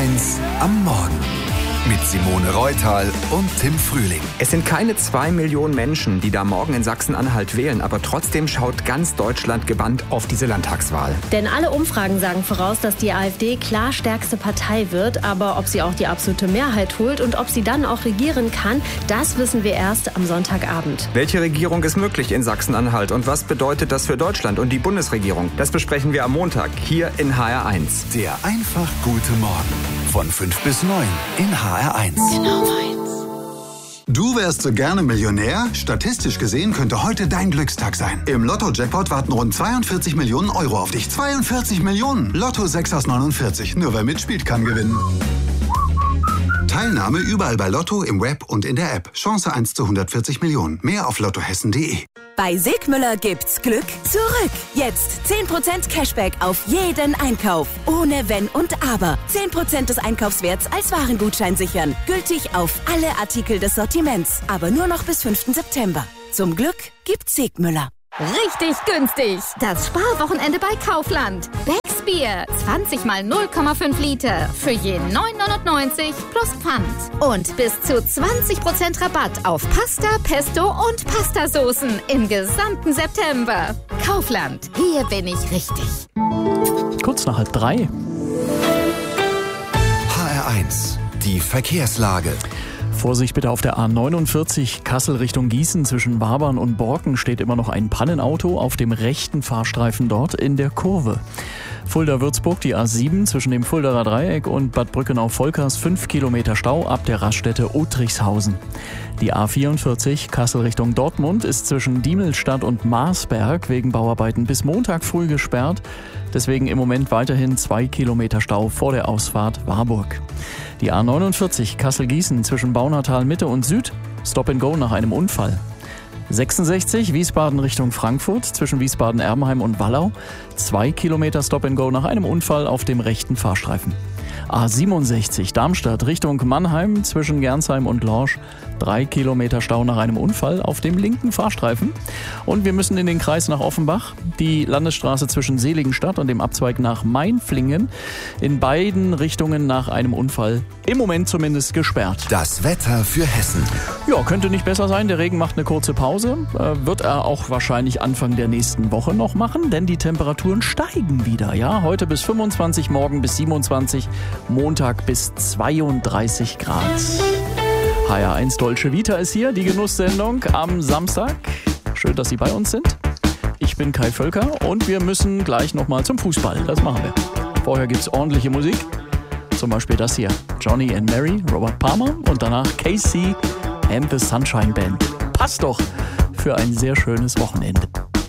HR1 am Morgen. Mit Simone Reutal und Tim Frühling. Es sind keine 2 Millionen Menschen, die da morgen in Sachsen-Anhalt wählen, aber trotzdem schaut ganz Deutschland gebannt auf diese Landtagswahl. Denn alle Umfragen sagen voraus, dass die AfD klar stärkste Partei wird, aber ob sie auch die absolute Mehrheit holt und ob sie dann auch regieren kann, das wissen wir erst am Sonntagabend. Welche Regierung ist möglich in Sachsen-Anhalt und was bedeutet das für Deutschland und die Bundesregierung? Das besprechen wir am Montag hier in HR1. Der einfach gute Morgen von 5 bis 9 in HR1. Genau meins. Du wärst so gerne Millionär? Statistisch gesehen könnte heute dein Glückstag sein. Im Lotto-Jackpot warten rund 42 Millionen Euro auf dich. 42 Millionen! Lotto 6 aus 49. Nur wer mitspielt, kann gewinnen. Teilnahme überall bei Lotto, im Web und in der App. Chance 1 zu 140 Millionen. Mehr auf lottohessen.de. Bei Sigmüller gibt's Glück zurück. Jetzt 10% Cashback auf jeden Einkauf. Ohne Wenn und Aber. 10% des Einkaufswerts als Warengutschein sichern. Gültig auf alle Artikel des Sortiments. Aber nur noch bis 5. September. Zum Glück gibt's Sigmüller. Richtig günstig. Das Sparwochenende bei Kaufland. Becks Bier. 20 mal 0,5 Liter. Für je 9,99 plus Pfand. Und bis zu 20% Rabatt auf Pasta, Pesto und Pastasoßen im gesamten September. Kaufland. Hier bin ich richtig. Kurz nach 2:30. HR1, die Verkehrslage. Vorsicht bitte auf der A49 Kassel Richtung Gießen zwischen Wabern und Borken steht immer noch ein Pannenauto auf dem rechten Fahrstreifen dort in der Kurve. Fulda-Würzburg, die A7 zwischen dem Fuldaer Dreieck und Bad Brückenau-Volkers 5 Kilometer Stau ab der Raststätte Otrichshausen. Die A44 Kassel Richtung Dortmund ist zwischen Diemelstadt und Marsberg wegen Bauarbeiten bis Montag früh gesperrt. Deswegen im Moment weiterhin 2 Kilometer Stau vor der Ausfahrt Warburg. Die A49 Kassel-Gießen zwischen Baunatal Mitte und Süd, Stop and Go nach einem Unfall. 66 Wiesbaden Richtung Frankfurt zwischen Wiesbaden-Erbenheim und Wallau, 2 Kilometer Stop and Go nach einem Unfall auf dem rechten Fahrstreifen. A67 Darmstadt Richtung Mannheim zwischen Gernsheim und Lorsch, 3 Kilometer Stau nach einem Unfall auf dem linken Fahrstreifen. Und wir müssen in den Kreis nach Offenbach, die Landesstraße zwischen Seligenstadt und dem Abzweig nach Mainflingen, in beiden Richtungen nach einem Unfall im Moment zumindest gesperrt. Das Wetter für Hessen. Ja, könnte nicht besser sein. Der Regen macht eine kurze Pause. Wird er auch wahrscheinlich Anfang der nächsten Woche noch machen, denn die Temperaturen steigen wieder. Ja, heute bis 25, morgen bis 27, Montag bis 32 Grad. HR1 Dolce Vita ist hier, die Genusssendung am Samstag. Schön, dass Sie bei uns sind. Ich bin Kai Völker und wir müssen gleich nochmal zum Fußball. Das machen wir. Vorher gibt's ordentliche Musik. Zum Beispiel das hier. Johnny and Mary, Robert Palmer und danach Casey and the Sunshine Band. Passt doch für ein sehr schönes Wochenende.